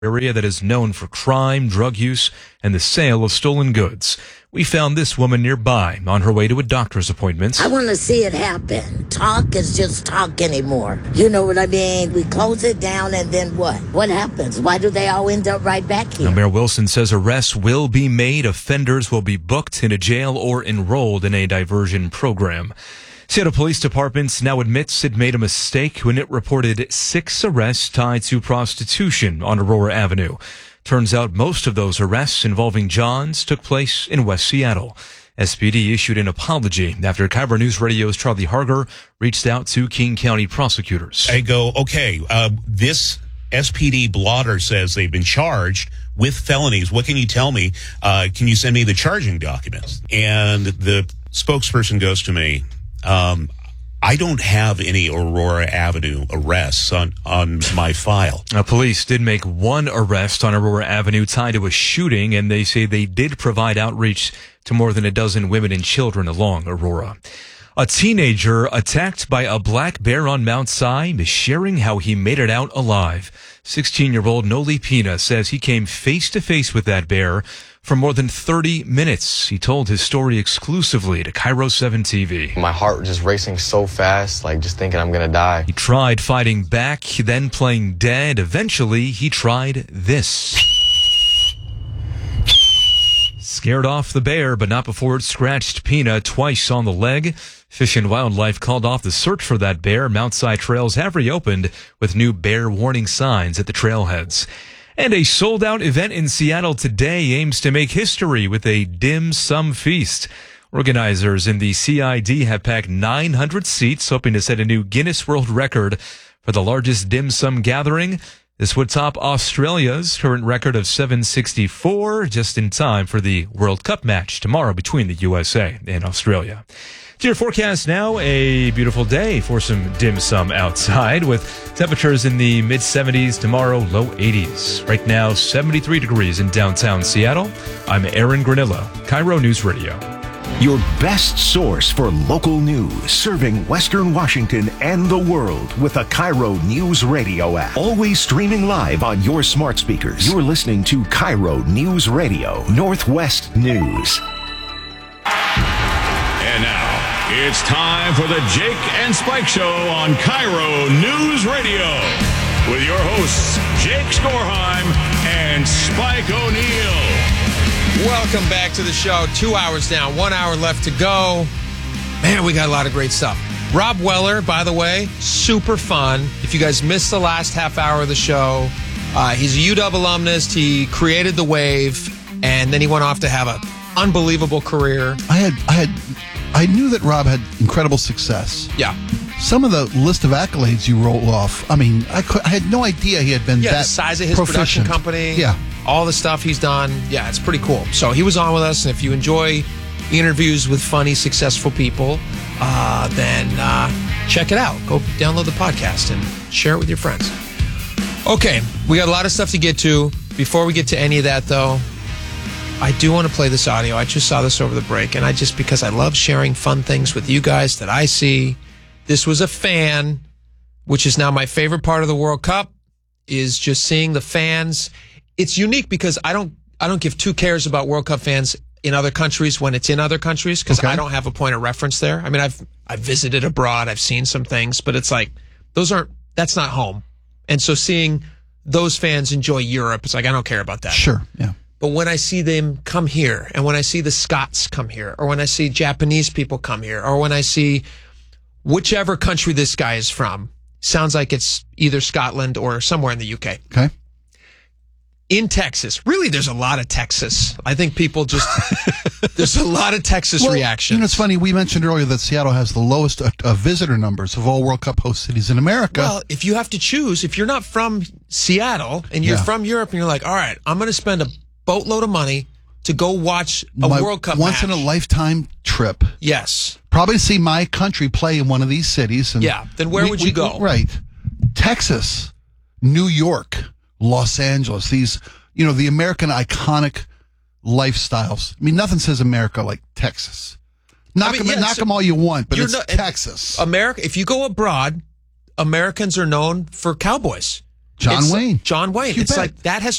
area that is known for crime, drug use, and the sale of stolen goods. We found this woman nearby on her way to a doctor's appointment. I want to see it happen. Talk is just talk anymore. You know what I mean? We close it down and then what? What happens? Why do they all end up right back here? Now, Mayor Wilson says arrests will be made. Offenders will be booked in a jail or enrolled in a diversion program. Seattle Police Department now admits it made a mistake when it reported 6 arrests tied to prostitution on Aurora Avenue. Turns out most of those arrests involving Johns took place in West Seattle. SPD issued an apology after KIRO News Radio's Charlie Harger reached out to King County prosecutors. I go, okay, this SPD blotter says they've been charged with felonies. What can you tell me? Can you send me the charging documents? And the spokesperson goes to me, I don't have any Aurora Avenue arrests on my file. Now, police did make 1 arrest on Aurora Avenue tied to a shooting, and they say they did provide outreach to more than a dozen women and children along Aurora. A teenager attacked by a black bear on Mount Si is sharing how he made it out alive. 16-year-old Noli Pina says he came face-to-face with that bear for more than 30 minutes. He told his story exclusively to KIRO 7 TV. My heart was just racing so fast, just thinking I'm going to die. He tried fighting back, then playing dead. Eventually, he tried this. Scared off the bear, but not before it scratched Pina twice on the leg. Fish and Wildlife called off the search for that bear. Mount Si trails have reopened with new bear warning signs at the trailheads. And a sold-out event in Seattle today aims to make history with a dim sum feast. Organizers in the CID have packed 900 seats, hoping to set a new Guinness World Record for the largest dim sum gathering. This would top Australia's current record of 764, just in time for the World Cup match tomorrow between the USA and Australia. To your forecast now, a beautiful day for some dim sum outside with temperatures in the mid-70s tomorrow, low 80s. Right now, 73 degrees in downtown Seattle. I'm Aaron Granillo, KIRO News Radio. Your best source for local news, serving Western Washington and the world with the KIRO News Radio app. Always streaming live on your smart speakers. You're listening to KIRO News Radio, Northwest News. And now, it's time for the Jake and Spike Show on KIRO News Radio with your hosts, Jake Skorheim and Spike O'Neill. Welcome back to the show. 2 hours down, 1 hour left to go. Man, we got a lot of great stuff. Rob Weller, by the way, super fun. If you guys missed the last half hour of the show, he's a UW alumnus. He created the wave, and then he went off to have an unbelievable career. I knew that Rob had incredible success. Yeah. Some of the list of accolades you roll off, I had no idea he had been that the size of his proficient. production company. Yeah. All the stuff he's done. Yeah, it's pretty cool. So he was on with us, and if you enjoy interviews with funny, successful people, then check it out. Go download the podcast and share it with your friends. Okay, we got a lot of stuff to get to. Before we get to any of that, though, I do want to play this audio. I just saw this over the break, and because I love sharing fun things with you guys that I see. This was a fan, which is now my favorite part of the World Cup, is just seeing the fans. It's unique because I don't give 2 cares about World Cup fans in other countries when it's in other countries because I don't have a point of reference there. I mean, I've visited abroad, I've seen some things, but it's like that's not home. And so seeing those fans enjoy Europe, it's like I don't care about that. Sure, yeah. But when I see them come here, and when I see the Scots come here, or when I see Japanese people come here, or when I see whichever country this guy is from, sounds like it's either Scotland or somewhere in the UK. Okay. In Texas. Really, there's a lot of Texas. I think people there's a lot of Texas reactions. It's funny, we mentioned earlier that Seattle has the lowest visitor numbers of all World Cup host cities in America. Well, if you have to choose, if you're not from Seattle and you're from Europe and you're like, all right, I'm going to spend a boatload of money to go watch a World Cup once match. in a lifetime trip. Yes. Probably to see my country play in one of these cities. And then where would you go? Right. Texas, New York, Los Angeles, these, the American iconic lifestyles. I mean, nothing says America like Texas. Knock them all you want, but Texas. America, if you go abroad, Americans are known for cowboys. John It's Wayne. John Wayne. You It's bet. like that has